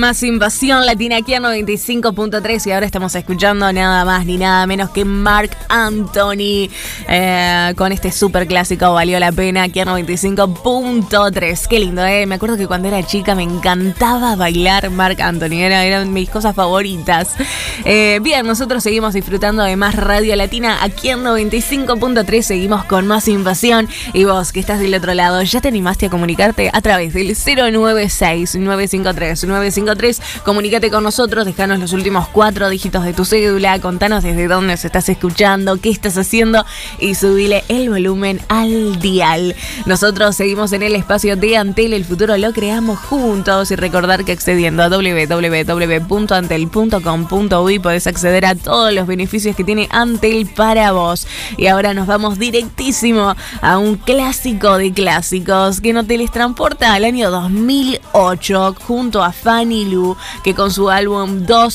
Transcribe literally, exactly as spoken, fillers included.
Más Invasión Latina aquí a noventa y cinco punto tres y ahora estamos escuchando nada más ni nada menos que Marc Anthony eh, con este super clásico Valió la Pena aquí a noventa y cinco punto tres. Qué lindo, eh. Me acuerdo que cuando era chica me encantaba bailar Marc Anthony, era, eran mis cosas favoritas. Eh, bien, nosotros seguimos disfrutando de más Radio Latina aquí en noventa y cinco punto tres, seguimos con Más Invasión y vos que estás del otro lado, ¿ya te animaste a comunicarte a través del cero nueve seis nueve cinco tres nueve cinco tres? Comunícate con nosotros, dejanos los últimos cuatro dígitos de tu cédula, contanos desde dónde nos estás escuchando, qué estás haciendo y subile el volumen al dial. Nosotros seguimos en el espacio de Antel, el futuro lo creamos juntos y recordar que accediendo a doble u doble u doble u punto antel punto com punto uy podés acceder a todos los beneficios que tiene Antel para vos. Y ahora nos vamos directísimo a un clásico de clásicos que nos teletransporta al año dos mil ocho junto a Fanny Lu, que con su álbum dos